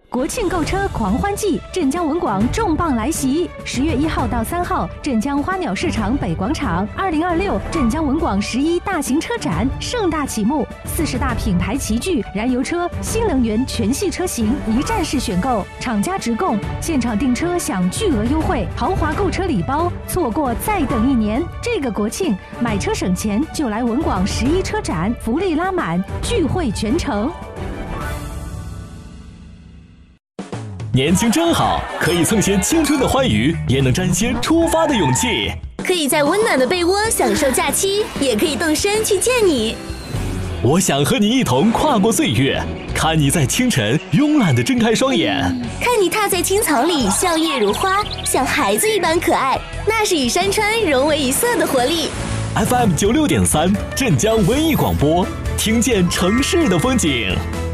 国庆购车狂欢季，镇江文广重磅来袭！10月1号到3号，镇江花鸟市场北广场，2026镇江文广11大型车展盛大启幕，40大品牌齐聚，燃油车、新能源全系车型一站式选购，厂家直供，现场订车享巨额优惠，豪华购车礼包，错过再等1年。这个国庆买车省钱就来文广11车展，福利拉满，聚会全城。 年轻真好，可以蹭些青春的欢愉，也能沾些出发的勇气。 可以在温暖的被窝享受假期，也可以动身去见你。 我想和你一同跨过岁月，看你在清晨慵懒地睁开双眼， 看你踏在青草里笑靥如花，像孩子一般可爱，那是与山川融为一色的活力。 FM 96.3镇江文艺广播，听见城市的风景。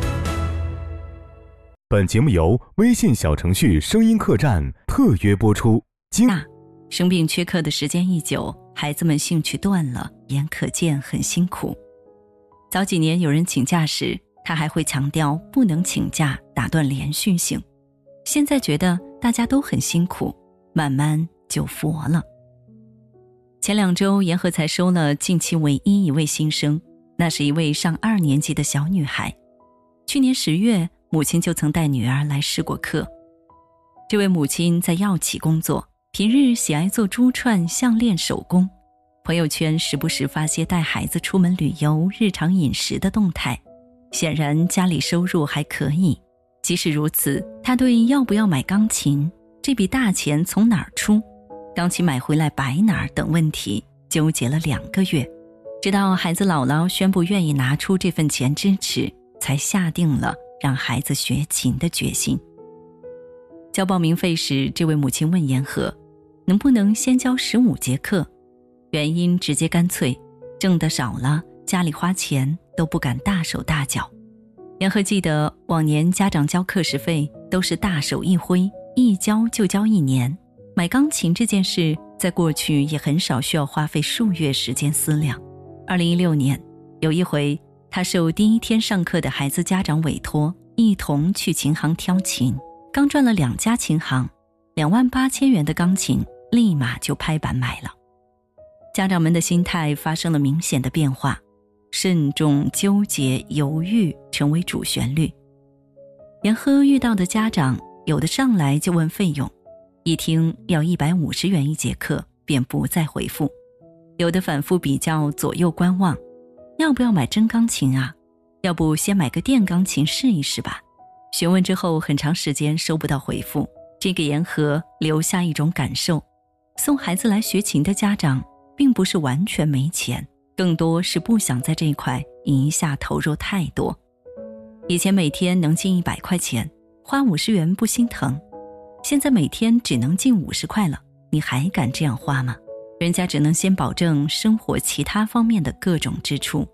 本节目由微信小程序声音客栈特约播出。 生病缺课的时间一久，孩子们兴趣断了，眼可见很辛苦。早几年有人请假时，他还会强调不能请假，打断连续性。现在觉得大家都很辛苦，慢慢就佛了。前2周，沿河才收了近期唯一一位新生，那是一位上2年级的小女孩。去年10月，母亲就曾带女儿来试过课。这位母亲在药企工作，平日喜爱做珠串、项链手工，朋友圈时不时发些带孩子出门旅游、日常饮食的动态，显然家里收入还可以。即使如此，她对要不要买钢琴、这笔大钱从哪儿出、钢琴买回来摆哪儿等问题纠结了2个月，直到孩子姥姥宣布愿意拿出这份钱支持，才下定了让孩子学琴的决心。交报名费时，这位母亲问言和，能不能先交15节课？原因直接干脆，挣得少了，家里花钱都不敢大手大脚。言和记得往年家长交课时费都是大手一挥，一交就交1年。买钢琴这件事在过去也很少需要花费数月时间思量。2016年有一回，他受第一天上课的孩子家长委托，一同去琴行挑琴。刚转了2家琴行，28000元的钢琴立马就拍板买了。家长们的心态发生了明显的变化，慎重、纠结、犹豫成为主旋律。言和遇到的家长，有的上来就问费用，一听要150元1节课，便不再回复；有的反复比较，左右观望，要不要买真钢琴啊？要不先买个电钢琴试一试吧？询问之后很长时间收不到回复，这给言和留下一种感受：送孩子来学琴的家长并不是完全没钱，更多是不想在这一块一下投入太多。以前每天能进100块钱，花50元不心疼，现在每天只能进50块了，你还敢这样花吗？人家只能先保证生活其他方面的各种支出。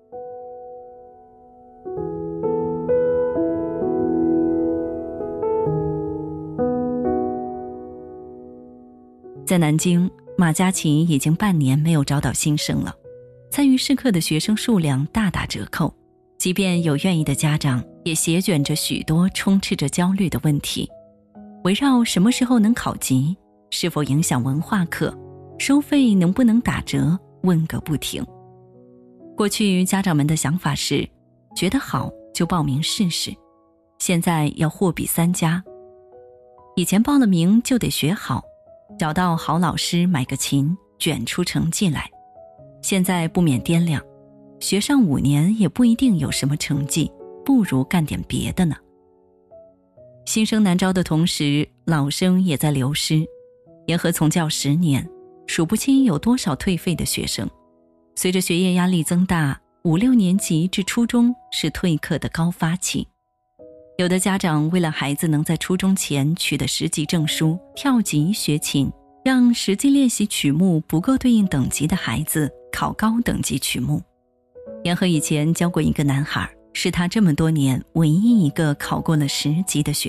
在南京，马家琴已经半年没有招到新生了，参与试课的学生数量大打折扣，即便有愿意的家长，也席卷着许多充斥着焦虑的问题，围绕什么时候能考级，是否影响文化课，收费能不能打折，问个不停。过去家长们的想法是，觉得好就报名试试，现在要货比三家。以前报了名就得学好，找到好老师买个琴，卷出成绩来。现在不免掂量，学上5年也不一定有什么成绩，不如干点别的呢。新生难招的同时，老生也在流失。言和从教10年，数不清有多少退费的学生。随着学业压力增大，5、6年级至初中是退课的高发期。有的家长为了孩子能在初中前取得10级证书，跳级学琴，让实际练习曲目不够对应等级的孩子考高等级曲目。言和以前教过一个男孩，是他这么多年唯一一个考过了10级的学